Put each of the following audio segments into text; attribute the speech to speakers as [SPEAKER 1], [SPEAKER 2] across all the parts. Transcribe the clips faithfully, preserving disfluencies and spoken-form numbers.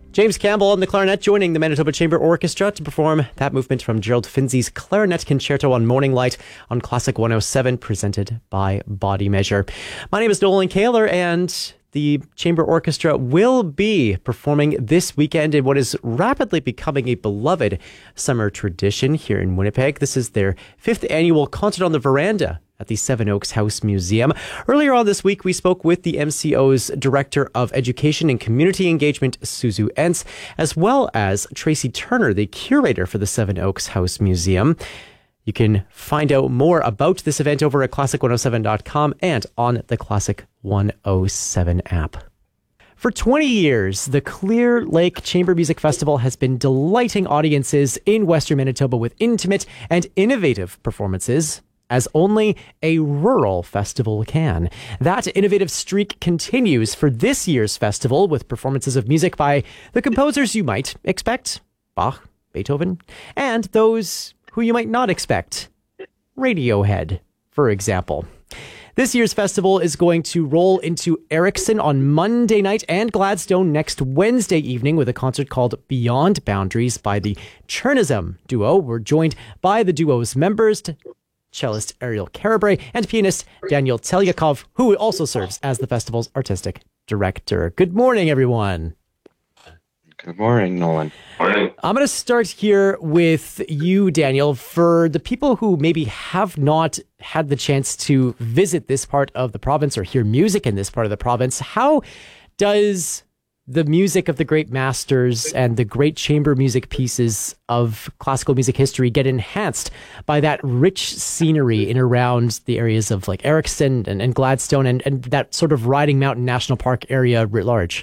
[SPEAKER 1] James Campbell on the clarinet, joining the Manitoba Chamber Orchestra to perform that movement from Gerald Finzi's Clarinet Concerto on Morning Light on Classic one oh seven, presented by Body Measure. My name is Nolan Kaler, and the Chamber Orchestra will be performing this weekend in what is rapidly becoming a beloved summer tradition here in Winnipeg. This is their fifth annual Concert on the Veranda at the Seven Oaks House Museum. Earlier on this week, we spoke with the M C O's Director of Education and Community Engagement, Suzu Entz, as well as Tracy Turner, the curator for the Seven Oaks House Museum. You can find out more about this event over at classic one oh seven dot com and on the Classic one oh seven app. For twenty years, the Clear Lake Chamber Music Festival has been delighting audiences in Western Manitoba with intimate and innovative performances, as only a rural festival can. That innovative streak continues for this year's festival with performances of music by the composers you might expect, Bach, Beethoven, and those who you might not expect, Radiohead, for example. This year's festival is going to roll into Erickson on Monday night and Gladstone next Wednesday evening with a concert called Beyond Boundaries by the Chernism duo. We're joined by the duo's members, cellist Ariel Carabray and pianist Daniel Telyakov, who also serves as the festival's artistic director. Good morning, everyone.
[SPEAKER 2] Good morning, Nolan.
[SPEAKER 3] Morning.
[SPEAKER 1] I'm going to start here with you, Daniel. For the people who maybe have not had the chance to visit this part of the province or hear music in this part of the province, how does the music of the great masters and the great chamber music pieces of classical music history get enhanced by that rich scenery in around the areas of like Erickson and, and Gladstone and, and that sort of Riding Mountain National Park area writ large?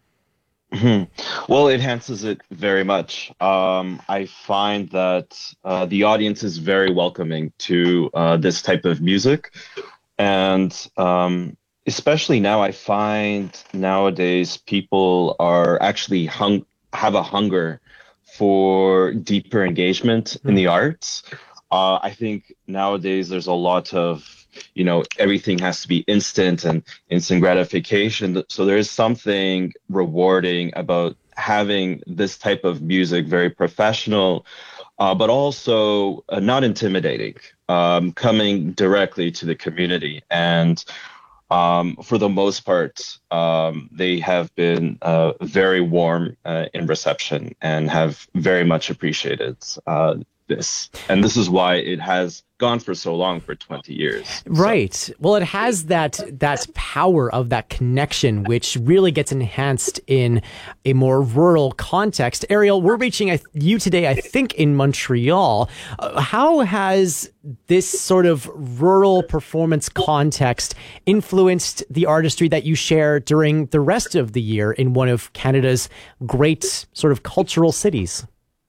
[SPEAKER 2] Mm-hmm. Well, it enhances it very much. Um, I find that uh, the audience is very welcoming to uh, this type of music. And um, especially now, I find nowadays people are actually hung have a hunger for deeper engagement in the arts. Uh, I think nowadays there's a lot of, you know, everything has to be instant and instant gratification. So there is something rewarding about having this type of music, very professional, uh, but also uh, not intimidating, um, coming directly to the community. And um, for the most part, um, they have been uh, very warm uh, in reception and have very much appreciated uh, this. And this is why it has gone for so long, for twenty years.
[SPEAKER 1] Right.
[SPEAKER 2] So.
[SPEAKER 1] Well, it has that that power of that connection, which really gets enhanced in a more rural context. Ariel, we're reaching you today, I think, in Montreal. Uh, how has this sort of rural performance context influenced the artistry that you share during the rest of the year in one of Canada's great sort of cultural cities?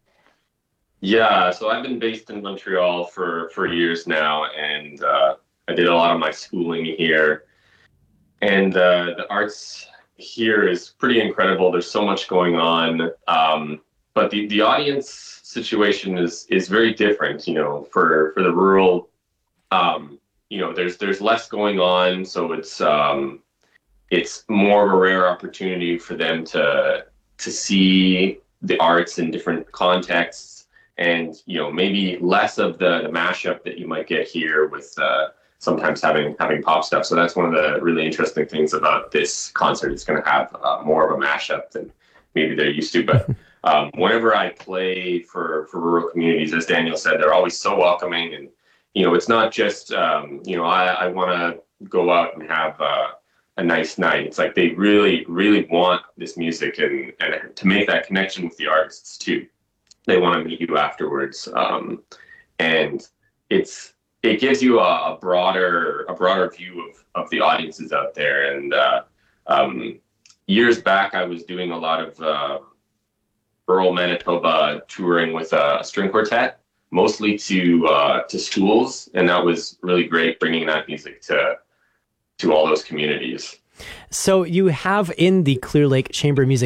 [SPEAKER 3] Yeah, so I've been based in Montreal for, for years now, and uh, I did a lot of my schooling here. And uh, the arts here is pretty incredible. There's so much going on, um, but the, the audience situation is is very different. You know, for for the rural, um, you know, there's there's less going on, so it's um, it's more of a rare opportunity for them to to see the arts in different contexts. And, you know, maybe less of the, the mashup that you might get here with uh, sometimes having having pop stuff. So that's one of the really interesting things about this concert. It's going to have uh, more of a mashup than maybe they're used to. But um, whenever I play for, for rural communities, as Daniel said, they're always so welcoming. And, you know, it's not just, um, you know, I, I want to go out and have uh, a nice night. It's like they really, really want this music and, and to make that connection with the artists, too. They want to meet you afterwards, um, and it's it gives you a, a broader a broader view of, of the audiences out there. And uh, um, years back, I was doing a lot of uh, rural Manitoba touring with a string quartet, mostly to uh, to schools, and that was really great, bringing that music to to all those communities.
[SPEAKER 1] So you have in the Clear Lake Chamber Music